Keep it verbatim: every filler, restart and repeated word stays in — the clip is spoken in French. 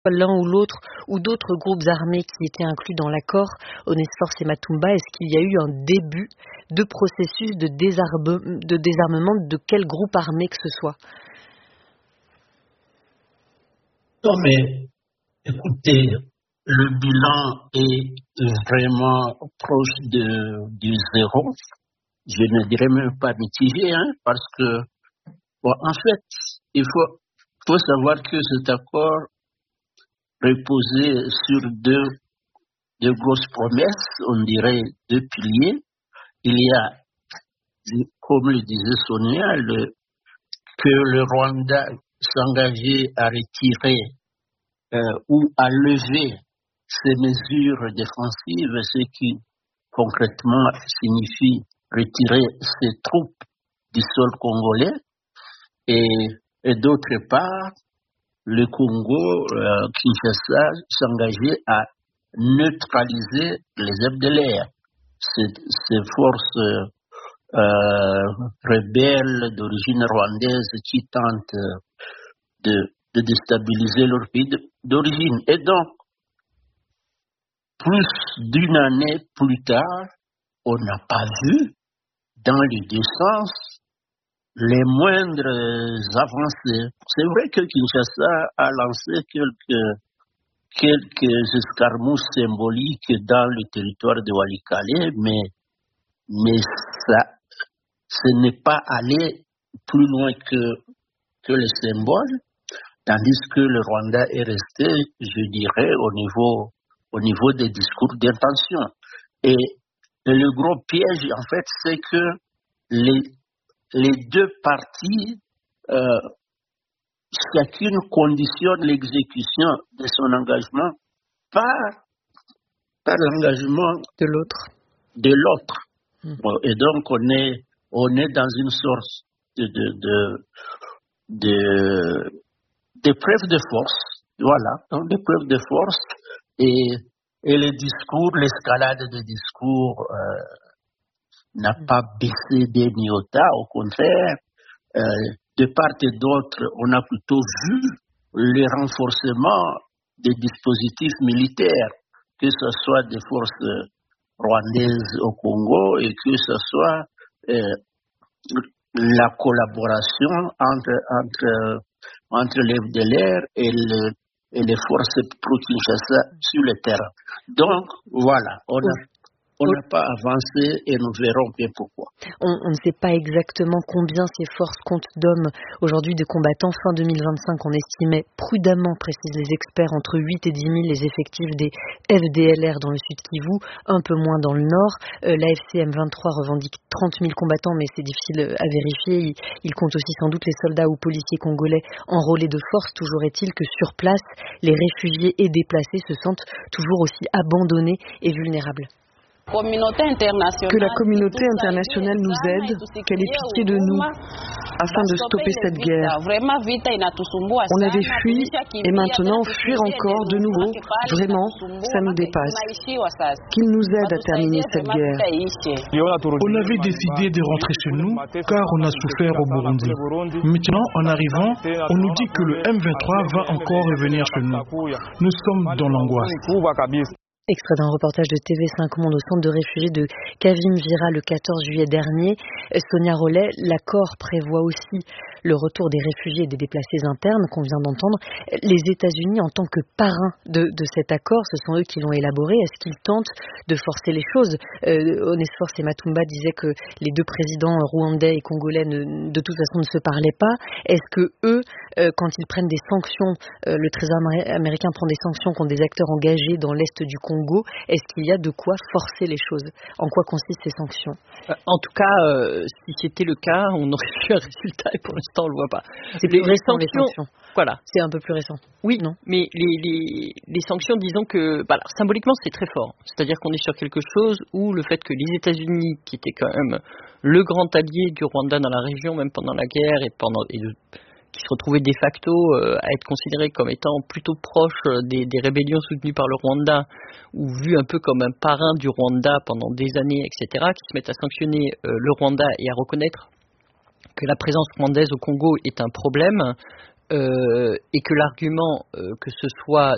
l'un ou l'autre, ou d'autres groupes armés qui étaient inclus dans l'accord Onesforce et Matumba, est-ce qu'il y a eu un début de processus de, désarme, de désarmement de quel groupe armé que ce soit? Non mais, écoutez, le bilan est vraiment proche de, du zéro. Je ne dirais même pas mitigé, hein, parce que, bon, en fait, il faut, faut savoir que cet accord reposait sur deux, deux grosses promesses, on dirait deux piliers. Il y a, comme le disait Sonia, le, que le Rwanda s'engageait à retirer euh, ou à lever ses mesures défensives, ce qui concrètement signifie retirer ses troupes du sol congolais, et, et d'autre part, le Congo, euh, Kinshasa, s'engageait à neutraliser les F D L R, ces, ces forces euh, rebelles d'origine rwandaise qui tentent de, de déstabiliser leur pays d'origine. Et donc, plus d'une année plus tard, on n'a pas vu dans les deux sens les moindres avancées. C'est vrai que Kinshasa a lancé quelques, quelques escarmouches symboliques dans le territoire de Walikale, mais, mais ça, ce n'est pas allé plus loin que, que les symboles, tandis que le Rwanda est resté, je dirais, au niveau, au niveau des discours d'intention. Et, et le gros piège, en fait, c'est que les, les deux parties, euh, chacune conditionne l'exécution de son engagement par, par l'engagement de l'autre. De l'autre. Mmh. Et donc, on est, on est dans une sorte de, de, de, de, de preuve de force. Voilà, donc des preuves de force. Et, et le discours, l'escalade des discours euh, n'a mmh. pas baissé d'un iota. Au contraire, euh, de part et d'autre, on a plutôt vu le renforcement des dispositifs militaires, que ce soit des forces rwandaises au Congo et que ce soit euh, la collaboration entre, entre, entre les F D L R et, le, et les forces pro-Kinshasa sur le terrain. Donc, voilà, on a On n'a pas avancé et nous verrons bien pourquoi. On, on ne sait pas exactement combien ces forces comptent d'hommes aujourd'hui de combattants. Fin deux mille vingt-cinq, on estimait prudemment, précisent les experts, entre huit et dix mille les effectifs des F D L R dans le sud Kivu, un peu moins dans le nord. Euh, L'A F C M vingt-trois revendique trente mille combattants, mais c'est difficile à vérifier. Il, il compte aussi sans doute les soldats ou policiers congolais enrôlés de force. Toujours est-il que sur place, les réfugiés et déplacés se sentent toujours aussi abandonnés et vulnérables. Que la communauté internationale nous aide, qu'elle ait pitié de nous, afin de stopper cette guerre. On avait fui et maintenant fuir encore de nouveau, vraiment, ça nous dépasse. Qu'il nous aide à terminer cette guerre. On avait décidé de rentrer chez nous car on a souffert au Burundi. Maintenant, en arrivant, on nous dit que le M vingt-trois va encore revenir chez nous. Nous sommes dans l'angoisse. Extrait d'un reportage de T V cinq Monde au centre de réfugiés de Kavimvira le quatorze juillet dernier. Sonia Rollet, l'accord prévoit aussi le retour des réfugiés et des déplacés internes qu'on vient d'entendre. Les États-Unis, en tant que parrains de, de cet accord, ce sont eux qui l'ont élaboré. Est-ce qu'ils tentent de forcer les choses? euh, Onesforce et Matumba disaient que les deux présidents rwandais et congolais ne, de toute façon ne se parlaient pas. Est-ce que eux, euh, quand ils prennent des sanctions, euh, le Trésor américain prend des sanctions contre des acteurs engagés dans l'Est du Congo, est-ce qu'il y a de quoi forcer les choses? En quoi consistent ces sanctions? En tout cas, euh, si c'était le cas, on aurait eu un résultat et pour l'instant on le voit pas. C'est plus les, récent, les sanctions. Voilà. C'est un peu plus récent. Oui, non. Mais les, les, les sanctions, disons que, bah alors, symboliquement, c'est très fort. C'est-à-dire qu'on est sur quelque chose où le fait que les États-Unis, qui étaient quand même le grand allié du Rwanda dans la région, même pendant la guerre et pendant et de, qui se retrouvaient de facto euh, à être considérés comme étant plutôt proches des, des rébellions soutenues par le Rwanda, ou vus un peu comme un parrain du Rwanda pendant des années, et cetera, qui se mettent à sanctionner euh, le Rwanda et à reconnaître que la présence rwandaise au Congo est un problème, euh, et que l'argument euh, que ce soit